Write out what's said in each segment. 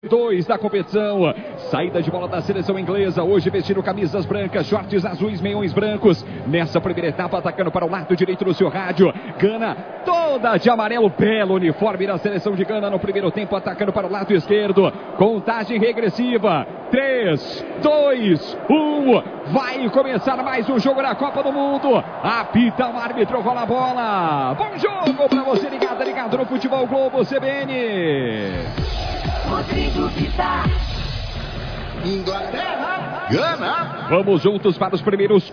2 da competição, saída de bola da seleção inglesa, hoje vestindo camisas brancas, shorts azuis, meiões brancos, nessa primeira etapa atacando para o lado direito do seu rádio, Gana toda de amarelo, belo uniforme da seleção de Gana no primeiro tempo, atacando para o lado esquerdo, contagem regressiva, 3, 2, 1, vai começar mais um jogo da Copa do Mundo, apita o árbitro, rola a bola, bom jogo para você ligado no Futebol Globo CBN. Rodrigo Vitar. Inglaterra, Gana. Vamos juntos para os primeiros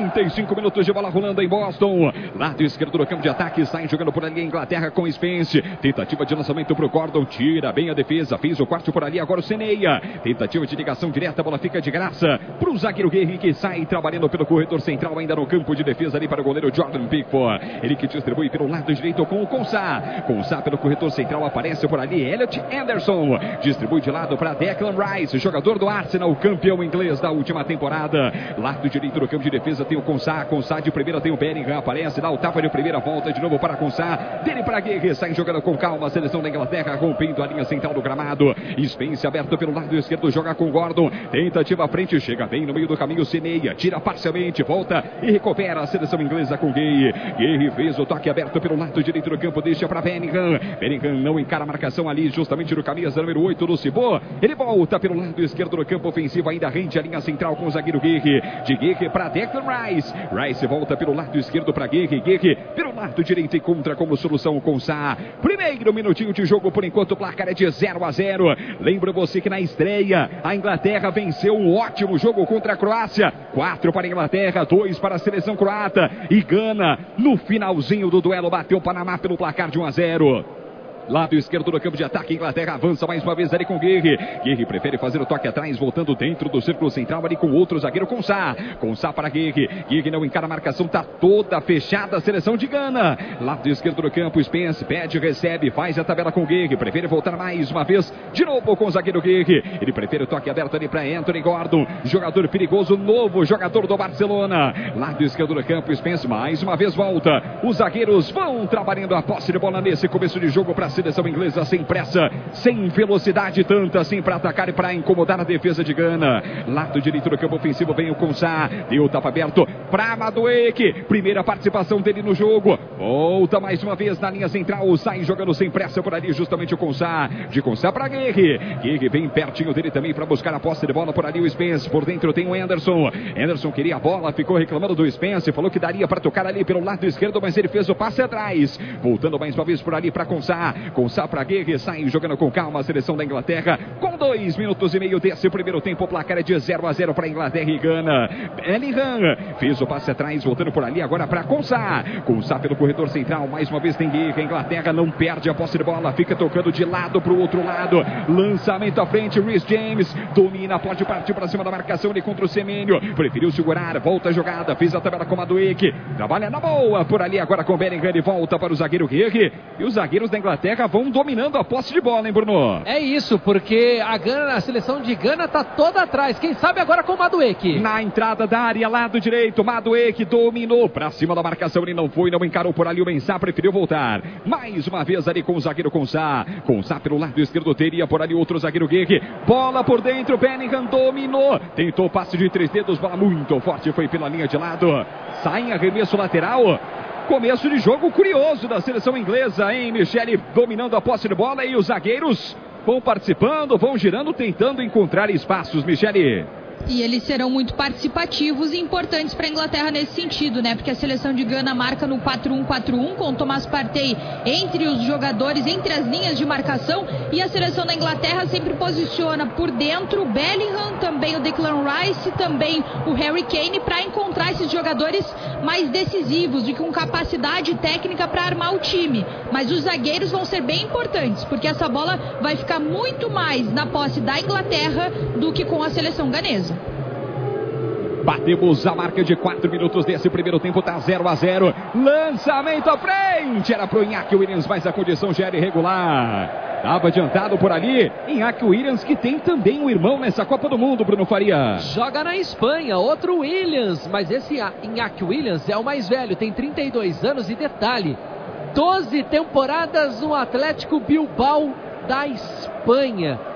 45 minutos de bola rolando em Boston. Lado esquerdo do campo de ataque, sai jogando por ali a Inglaterra com Spence. Tentativa de lançamento para o Gordon, tira bem a defesa, fez o corte por ali, agora o Seneia. Tentativa de ligação direta, a bola fica de graça para o zagueiro Guerri, que sai trabalhando pelo corredor central, ainda no campo de defesa ali para o goleiro Jordan Pickford. Ele que distribui pelo lado direito com o Konsa. Konsa pelo corredor central, aparece por ali Elliot Anderson. Distribui de lado para Declan Rice, jogador do Arsenal, campeão inglês da última temporada. Lado direito do campo de defesa tem o Konsa. Konsa de primeira tem o Bellingham. Aparece, dá o tapa de primeira, volta de novo para Konsa. Dele para Guerre, sai jogando com calma. A seleção da Inglaterra rompendo a linha central do gramado. Spence aberto pelo lado esquerdo, joga com Gordon. Tentativa à frente, chega bem no meio do caminho. Seneia tira parcialmente, volta e recupera a seleção inglesa com Guerre. Guerre fez o toque aberto pelo lado direito do campo, deixa para Bellingham. Bellingham não encara a marcação ali, justamente no camisa número 8 do Cibô. Ele volta pelo lado esquerdo do campo ofensivo, ainda rende a linha central com o zagueiro Guerre. De Guerre para Declan Rice. Rice volta pelo lado esquerdo para Guerre. Guerre pelo lado direito encontra como solução o Konsa. Primeiro minutinho de jogo, por enquanto o placar é de 0-0. Lembra você que na estreia a Inglaterra venceu um ótimo jogo contra a Croácia. 4 para a Inglaterra, 2 para a seleção croata. E Gana, no finalzinho do duelo, bateu o Panamá pelo placar de 1-0. Lado esquerdo do campo de ataque, Inglaterra avança mais uma vez ali com Guerre. Guerre prefere fazer o toque atrás, voltando dentro do círculo central ali com outro zagueiro, Konsa. Konsa para Guerre. Guerre não encara a marcação, tá toda fechada a seleção de Gana. Lado esquerdo do campo, Spence pede, recebe, faz a tabela com Guerre. Prefere voltar mais uma vez, de novo com o zagueiro Guerre. Ele prefere o toque aberto ali para Anthony Gordon. Jogador perigoso, novo jogador do Barcelona. Lado esquerdo do campo, Spence mais uma vez volta. Os zagueiros vão trabalhando a posse de bola nesse começo de jogo para seleção inglesa, sem pressa, sem velocidade tanta assim para atacar e para incomodar a defesa de Gana. Lado direito do campo ofensivo vem o Konsa, deu o tapa aberto para Madueke, primeira participação dele no jogo, volta mais uma vez na linha central, sai jogando sem pressa por ali justamente o Konsa, de Konsa para Guerre. Guerre vem pertinho dele também para buscar a posse de bola por ali o Spence, por dentro tem o Anderson. Anderson queria a bola, ficou reclamando do Spence, falou que daria para tocar ali pelo lado esquerdo, mas ele fez o passe atrás, voltando mais uma vez por ali para Konsa. Konsa para Guerre, sai jogando com calma a seleção da Inglaterra, com 2 minutos e meio desse primeiro tempo, o placar é de 0-0 para Inglaterra e Gana. Bellingham fez o passe atrás, voltando por ali agora para Konsa. Konsa pelo corredor central, mais uma vez tem Guerre. A Inglaterra não perde a posse de bola, fica tocando de lado para o outro lado, lançamento à frente, Reece James domina, pode partir para cima da marcação ali contra o Semenyo, preferiu segurar, volta a jogada, fez a tabela com o Madueke, trabalha na boa por ali agora com Bellingham e volta para o zagueiro Guerre. E os zagueiros da Inglaterra vão dominando a posse de bola, hein, Bruno? É isso, porque a seleção de Gana tá toda atrás. Quem sabe agora com o Madueke. Na entrada da área, lado direito, Madueke dominou pra cima da marcação, ele não foi, não encarou por ali o Mensah, preferiu voltar. Mais uma vez ali com o zagueiro Konsa. Konsa pelo lado esquerdo, teria por ali outro zagueiro Guerre. Bola por dentro, Bellingham dominou. Tentou passe de 3 dedos, bola muito forte, foi pela linha de lado. Sai em arremesso lateral. Começo de jogo curioso da seleção inglesa, hein, Michele? Dominando a posse de bola e os zagueiros vão participando, vão girando, tentando encontrar espaços, Michele. E eles serão muito participativos e importantes para a Inglaterra nesse sentido, né? Porque a seleção de Gana marca no 4-1-4-1 com o Thomas Partey entre os jogadores, entre as linhas de marcação, e a seleção da Inglaterra sempre posiciona por dentro o Bellingham, também o Declan Rice, também o Harry Kane, para encontrar esses jogadores mais decisivos e com capacidade técnica para armar o time. Mas os zagueiros vão ser bem importantes, porque essa bola vai ficar muito mais na posse da Inglaterra do que com a seleção ganesa. Batemos a marca de 4 minutos desse primeiro tempo, tá 0-0. Lançamento à frente, era pro Iñaki Williams, mas a condição já era irregular. Estava adiantado por ali, Iñaki Williams, que tem também um irmão nessa Copa do Mundo, Bruno Faria. Joga na Espanha, outro Williams, mas esse Iñaki Williams é o mais velho, tem 32 anos e detalhe, 12 temporadas no Atlético Bilbao da Espanha.